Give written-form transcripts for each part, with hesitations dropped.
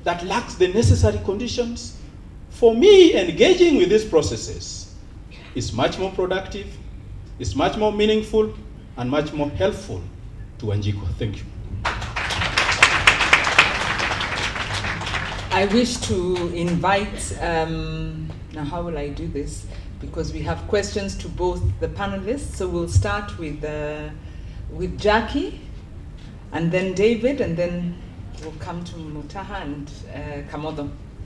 that lacks the necessary conditions, for me, engaging with these processes is much more productive, is much more meaningful, and much more helpful to Wanjiku. Thank you. I wish to invite, now how will I do this? Because we have questions to both the panelists. So we'll start with Jackie, and then David, and then we'll come to Mutaha and Kamodo.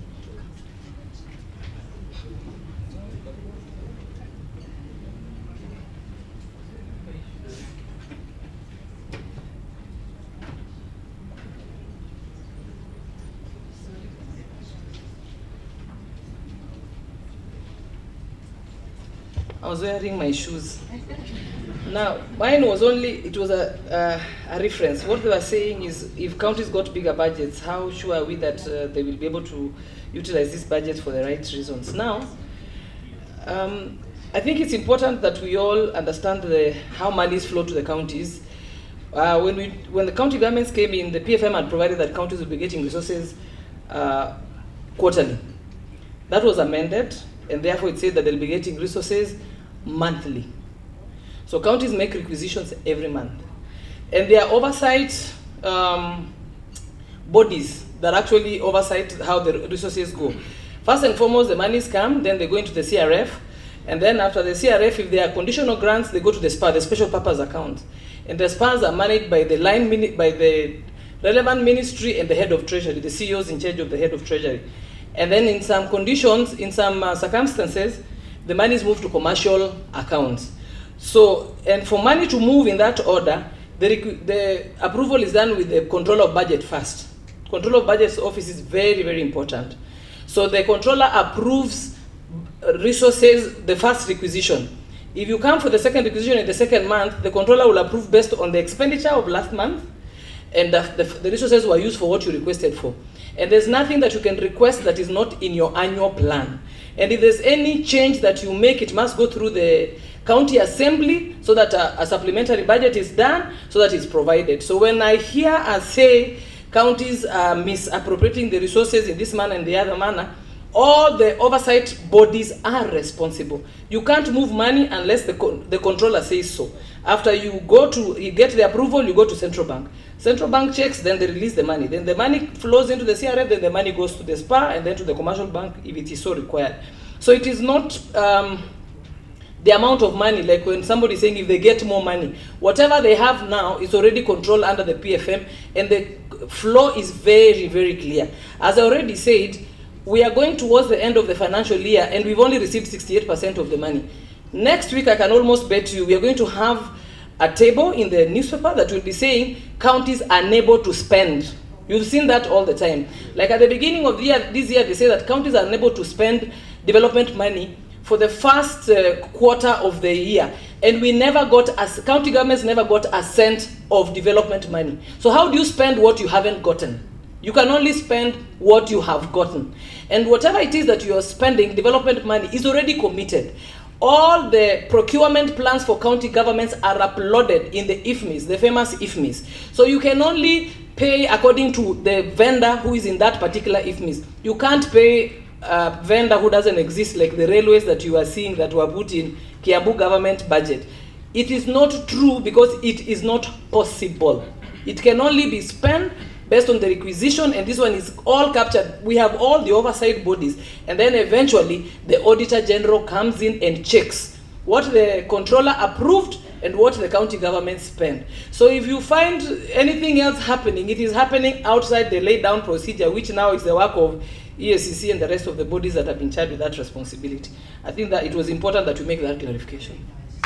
I was wearing my shoes. Now, mine was it was a reference. What they were saying is, if counties got bigger budgets, how sure are we that they will be able to utilize this budget for the right reasons? Now, I think it's important that we all understand how monies flow to the counties. When the county governments came in, the PFM had provided that counties would be getting resources quarterly. That was amended, and therefore it said that they'll be getting resources monthly. So counties make requisitions every month. And there are oversight bodies that actually oversight how the resources go. First and foremost, the monies come, then they go into the CRF, and then after the CRF, if there are conditional grants, they go to the SPAR, the special purpose account. And the SPARs are managed by by the relevant ministry and the head of treasury, the CEOs in charge of the head of treasury. And then in some conditions, in some circumstances, the money is moved to commercial accounts. So, and for money to move in that order, the approval is done with the controller of budget first. Controller of budget's office is very, very important. So the controller approves resources, the first requisition. If you come for the second requisition in the second month, the controller will approve based on the expenditure of last month, and the resources were used for what you requested for. And there's nothing that you can request that is not in your annual plan. And if there's any change that you make, it must go through the county assembly so that a supplementary budget is done, so that it's provided. So when I hear us say counties are misappropriating the resources in this manner and the other manner, all the oversight bodies are responsible. You can't move money unless the controller says so. After you get the approval, you go to central bank. Central bank checks, then they release the money. Then the money flows into the CRF, then the money goes to the SPAR, and then to the commercial bank if it is so required. So it is not the amount of money, like when somebody is saying if they get more money. Whatever they have now is already controlled under the PFM, and the flow is very, very clear. As I already said, we are going towards the end of the financial year, and we've only received 68% of the money. Next week, I can almost bet you we are going to have a table in the newspaper that will be saying counties are unable to spend. You've seen that all the time. Like at the beginning of the year, this year, they say that counties are unable to spend development money for the first quarter of the year. And county governments never got a cent of development money. So how do you spend what you haven't gotten? You can only spend what you have gotten. And whatever it is that you are spending, development money is already committed. All the procurement plans for county governments are uploaded in the IFMIS, the famous IFMIS. So you can only pay according to the vendor who is in that particular IFMIS. You can't pay a vendor who doesn't exist, like the railways that you are seeing that were put in Kiambu government budget. It is not true because it is not possible. It can only be spent based on the requisition, and this one is all captured. We have all the oversight bodies, and then eventually the Auditor General comes in and checks what the controller approved and what the county government spent. So if you find anything else happening, it is happening outside the laid down procedure, which now is the work of EACC and the rest of the bodies that have been charged with that responsibility. I think that it was important that we make that clarification.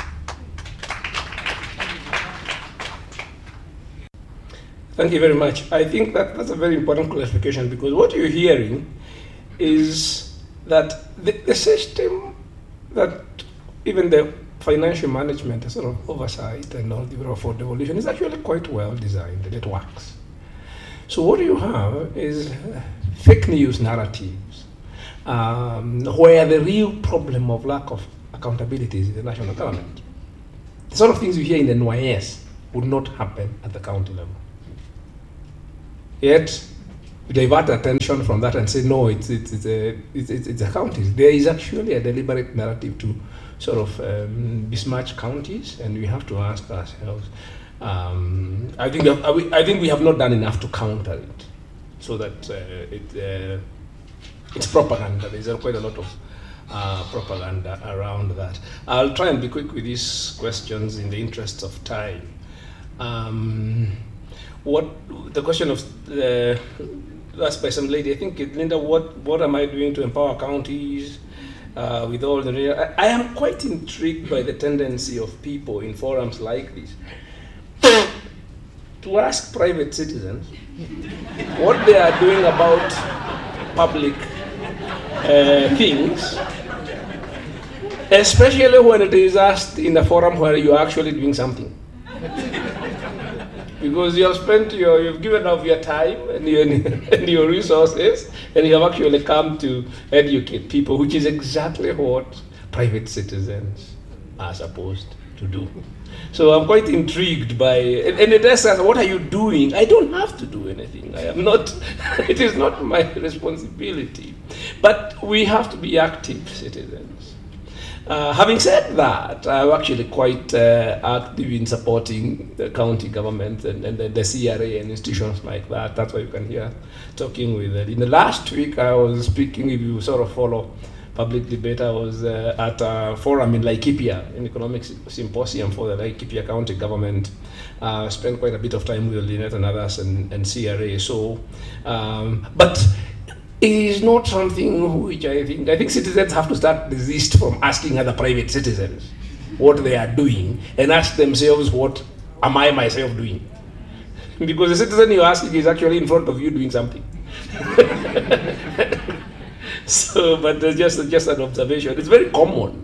Thank you very much. I think that's a very important clarification, because what you're hearing is that the system that even the financial management, the sort of oversight and all the for devolution is actually quite well designed and it works. So what you have is fake news narratives, where the real problem of lack of accountability is in the national government. The sort of things you hear in the NYS would not happen at the county level. Yet, divert attention from that and say, no, it's counties. There is actually a deliberate narrative to sort of besmirch counties, and we have to ask ourselves, I think we have not done enough to counter it, so that it's propaganda. There's quite a lot of propaganda around that. I'll try and be quick with these questions in the interest of time. What the question of asked by some lady, I think, Linda, what am I doing to empower counties with all the... I am quite intrigued by the tendency of people in forums like this to ask private citizens what they are doing about public things, especially when it is asked in a forum where you are actually doing something. Because you have spent you've given up your time and your resources, and you have actually come to educate people, which is exactly what private citizens are supposed to do. So I'm quite intrigued by, and it asks us, what are you doing? I don't have to do anything. I am not, it is not my responsibility. But we have to be active citizens. Having said that, I'm actually quite active in supporting the county government and the CRA and institutions like that. That's why you can hear talking with it. In the last week, I was speaking, if you sort of follow public debate, I was at a forum in Laikipia, an economic symposium for the Laikipia County government. Spent quite a bit of time with Lynette and others and CRA. So, but it is not something which I think citizens have to start desist from asking other private citizens what they are doing and ask themselves, what am I myself doing? Because the citizen you're asking is actually in front of you doing something. So, but just an observation. It's very common.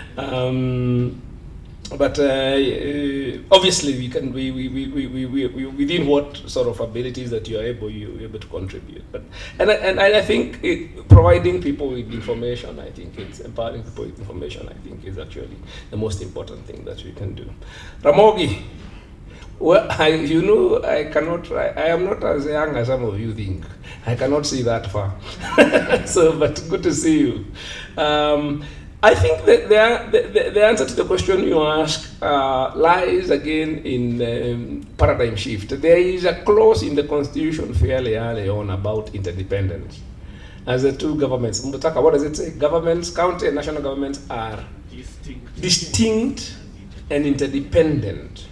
But obviously, we within what sort of abilities that you're able to contribute. But and I think providing people with information, I think it's empowering people with information, I think is actually the most important thing that we can do. Ramogi, well, I am not as young as some of you think. I cannot see that far. So, but good to see you. I think that the answer to the question you ask lies again in paradigm shift. There is a clause in the Constitution fairly early on about interdependence. As the two governments, Mbutaka, what does it say? Governments, county and national governments are distinct and interdependent.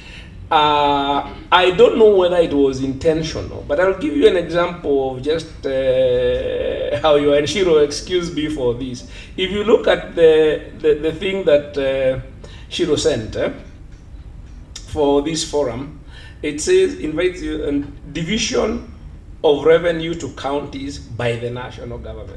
I don't know whether it was intentional, but I'll give you an example of just how you, and Shiro, excuse me for this. If you look at the thing that Shiro sent for this forum, it says, invites you a division of revenue to counties by the national government.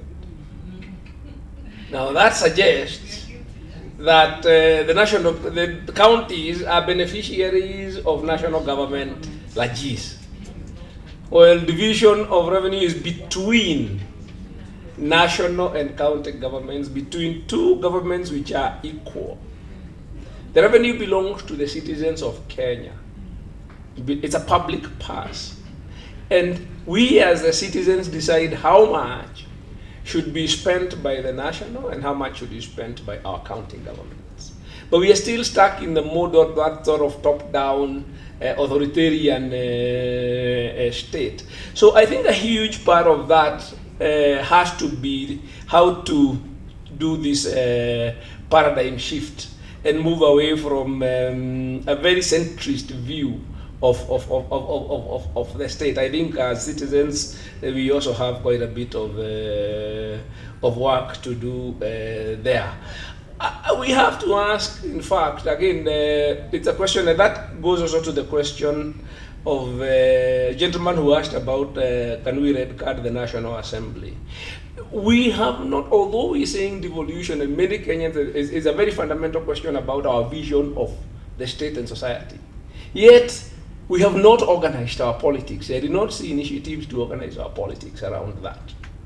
Now that suggests that the counties are beneficiaries of national government largesse. Well, division of revenue is between national and county governments, between two governments which are equal. The revenue belongs to the citizens of Kenya. It's a public purse. And we as the citizens decide how much should be spent by the national and how much should be spent by our county governments. But we are still stuck in the mode of that sort of top-down authoritarian state. So I think a huge part of that has to be how to do this paradigm shift and move away from a very centrist view of the state. I think as citizens, we also have quite a bit of work to do there. We have to ask, in fact, again, it's a question that goes also to the question of a gentleman who asked about can we red card the National Assembly. We have not, although we're saying devolution, and many Kenyans, is a very fundamental question about our vision of the state and society. Yet, we have not organized our politics. I did not see initiatives to organize our politics around that.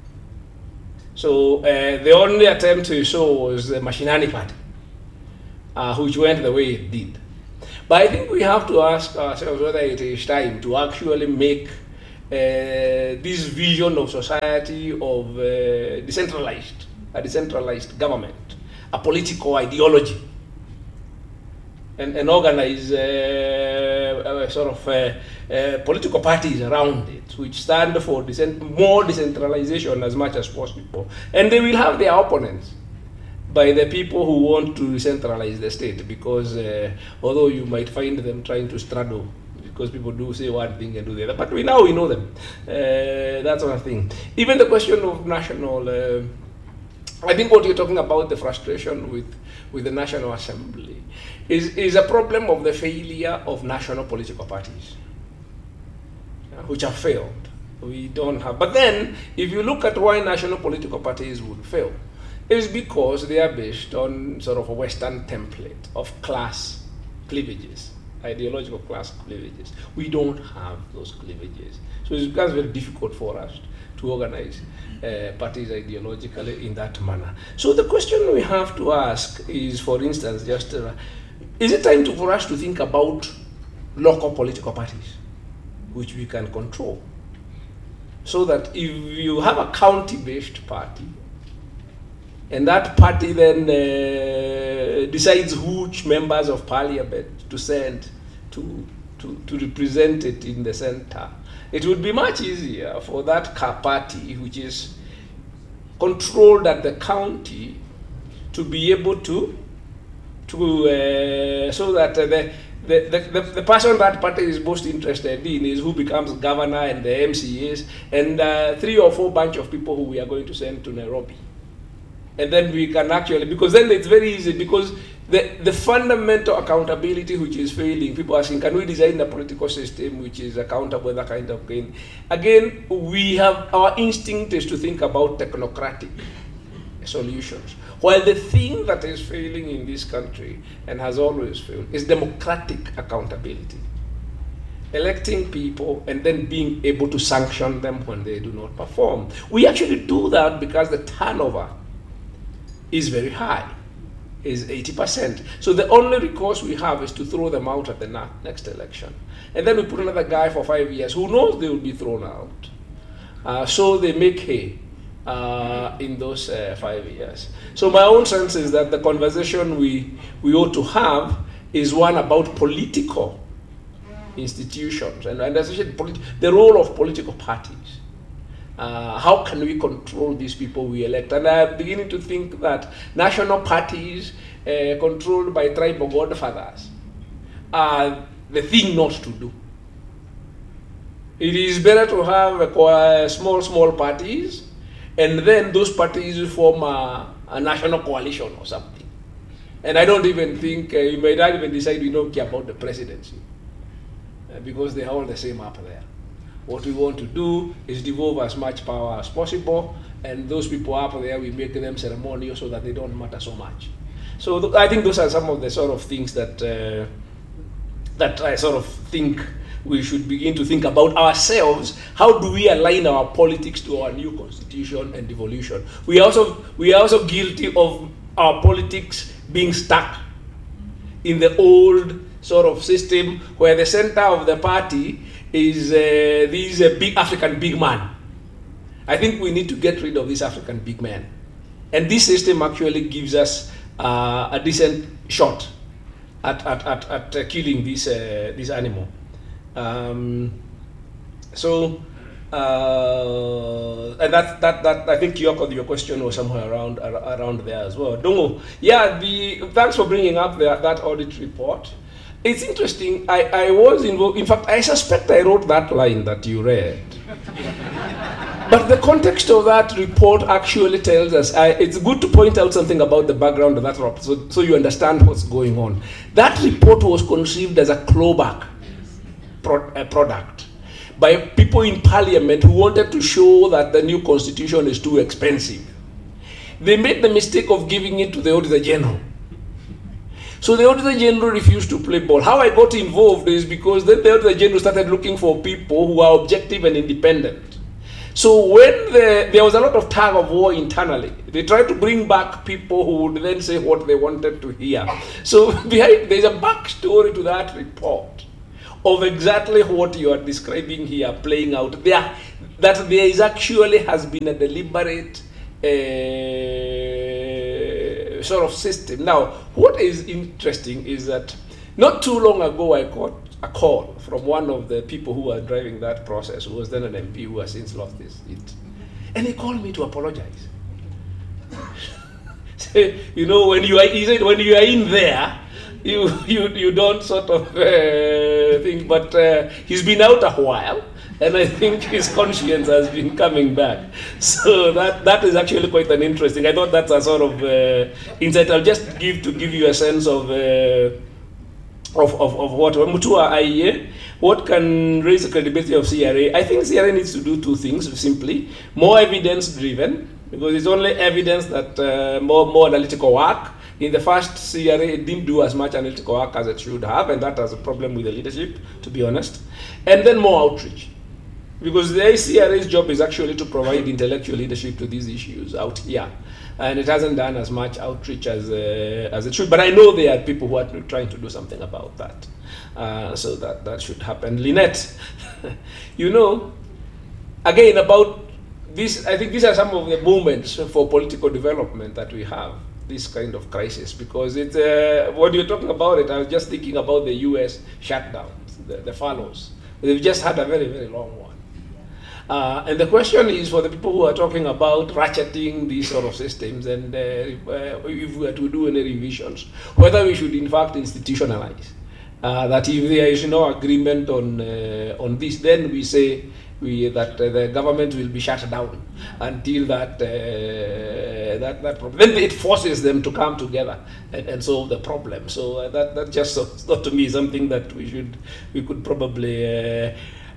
So the only attempt to show was the Mashinani Party, which went the way it did. But I think we have to ask ourselves whether it is time to actually make this vision of society of a decentralized government, a political ideology, and organize political parties around it, which stand for more decentralization as much as possible. And they will have their opponents by the people who want to decentralize the state, because although you might find them trying to straddle, because people do say one thing and do the other, but we know them. That sort of thing. Even the question of national, I think what you're talking about, the frustration with the National Assembly, is a problem of the failure of national political parties, which have failed. We don't have. But then, if you look at why national political parties would fail, it's because they are based on sort of a Western template of class cleavages, ideological class cleavages. We don't have those cleavages. So it becomes very difficult for us to organize parties ideologically in that manner. So the question we have to ask is, for instance, just is it time for us to think about local political parties, which we can control, so that if you have a county-based party, and that party then decides which members of parliament to send to represent it in the center, it would be much easier for that party, which is controlled at the county, to be able to so that the person that party is most interested in is who becomes governor and the MCAs and 3 or 4 bunch of people who we are going to send to Nairobi. And then we can actually, because then it's very easy, because the fundamental accountability which is failing, people are asking, can we design a political system which is accountable, that kind of thing? Again, we have, our instinct is to think about technocratic solutions. While the thing that is failing in this country, and has always failed, is democratic accountability. Electing people and then being able to sanction them when they do not perform. We actually do that because the turnover is very high, is 80%. So the only recourse we have is to throw them out at the next election. And then we put another guy for 5 years who knows they will be thrown out. So they make hay in those 5 years. So my own sense is that the conversation we ought to have is one about political institutions and especially the role of political parties. How can we control these people we elect? And I'm beginning to think that national parties controlled by tribal godfathers are the thing not to do. It is better to have small parties, and then those parties form a national coalition or something. And I don't even think, you may not even decide we don't care about the presidency, because they are all the same up there. What we want to do is devolve as much power as possible, and those people up there, we make them ceremonial so that they don't matter so much. So I think those are some of the sort of things that I sort of think we should begin to think about ourselves. How do we align our politics to our new constitution and devolution? We are also guilty of our politics being stuck in the old sort of system where the center of the party is this big African big man. I think we need to get rid of this African big man. And this system actually gives us a decent shot at killing this animal. And that I think your question was somewhere around there as well. Dongo, yeah, thanks for bringing up that audit report. It's interesting. I was involved. In fact, I suspect I wrote that line that you read. But the context of that report actually tells us, it's good to point out something about the background of that report so you understand what's going on. That report was conceived as a clawback product by people in parliament who wanted to show that the new constitution is too expensive. They made the mistake of giving it to the Auditor General. So the Auditor General refused to play ball. How I got involved is because then the Auditor General started looking for people who are objective and independent. So when there was a lot of tug of war internally, they tried to bring back people who would then say what they wanted to hear. So there's a backstory to that report of exactly what you are describing here playing out. That there is actually has been a deliberate sort of system. Now, what is interesting is that not too long ago I got a call from one of the people who were driving that process, who was then an MP who has since lost his seat. And he called me to apologize. You know, he said, when you are in there, you don't sort of think, but he's been out a while, and I think his conscience has been coming back. So that is actually quite an interesting. I thought that's a sort of insight. I'll just give you a sense of what Mutua IEA, what can raise the credibility of CRA. I think CRA needs to do two things simply: more evidence driven, because it's only evidence that more analytical work. In the first CRA, it didn't do as much analytical work as it should have, and that has a problem with the leadership, to be honest. And then more outreach, because the CRA's job is actually to provide intellectual leadership to these issues out here. And it hasn't done as much outreach as it should. But I know there are people who are trying to do something about that. So that should happen. Lynette, you know, again, about this, I think these are some of the moments for political development that we have, this kind of crisis. Because it's, when you're talking about it, I was just thinking about the US shutdowns, the furloughs. They've just had a very, very long one. And the question is for the people who are talking about ratcheting these sort of systems, and if we were to do any revisions, whether we should in fact institutionalize that if there is no agreement on this, then we say that the government will be shut down until that problem. Then it forces them to come together and solve the problem. So that just not to me something that we could probably.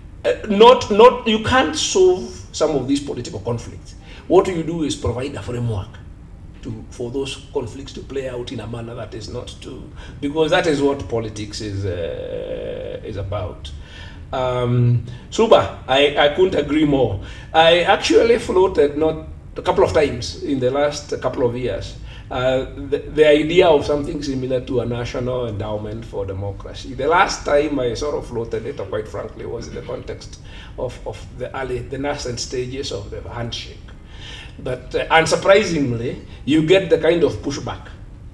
You can't solve some of these political conflicts. What you do is provide a framework for those conflicts to play out in a manner that is not too, because that is what politics is about. Suba, I couldn't agree more. I actually floated not a couple of times in the last couple of years the idea of something similar to a national endowment for democracy. The last time I sort of floated it, quite frankly, was in the context of the nascent stages of the handshake. But unsurprisingly, you get the kind of pushback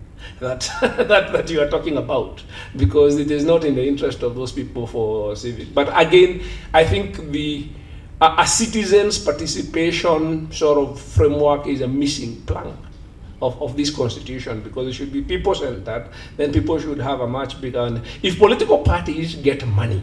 that you are talking about, because it is not in the interest of those people for civic. But again, I think a citizen's participation sort of framework is a missing plank of this constitution, because it should be people-centered. Then people should have a much bigger, and if political parties get money,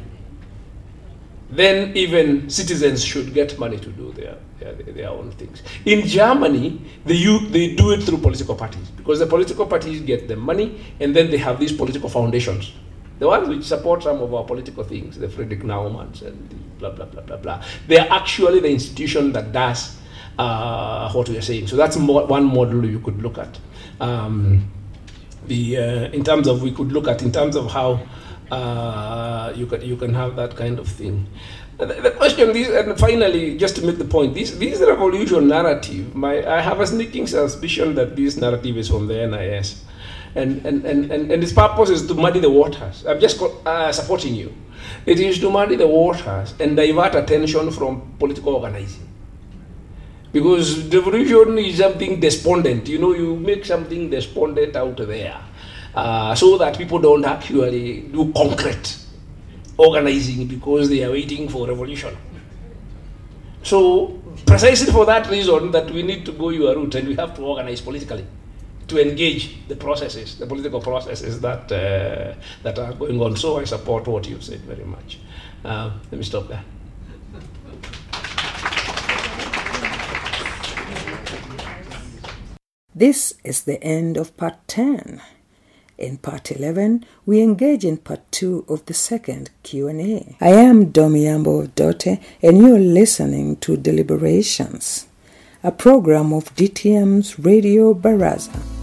then even citizens should get money to do their own things. In Germany, they do it through political parties, because the political parties get the money, and then they have these political foundations, the ones which support some of our political things, the Friedrich Naumanns and the blah, blah, blah, blah, blah. They are actually the institution that does what we are saying. So that's one model you could look at. In terms of how you can have that kind of thing. The question is, and finally, just to make the point, this revolution narrative, I have a sneaking suspicion that this narrative is from the NIS. And its purpose is to muddy the waters. I'm just supporting you. It is to muddy the waters and divert attention from political organizing. Because revolution is something despondent. You know, you make something despondent out there so that people don't actually do concrete organizing because they are waiting for revolution. So precisely for that reason that we need to go your route, and we have to organize politically to engage the political processes that are going on. So I support what you said very much. Let me stop there. This is the end of part 10. In part 11, we engage in part 2 of the second Q&A. I am Domiyambo Dote, and you're listening to Deliberations, a program of DTM's Radio Baraza.